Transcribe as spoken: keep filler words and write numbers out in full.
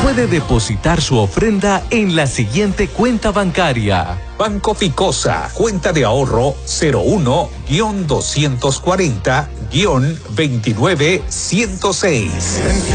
puede depositar su ofrenda en la siguiente cuenta bancaria. Banco Ficosa, cuenta de ahorro cero uno doscientos cuarenta veintinueve ciento seis.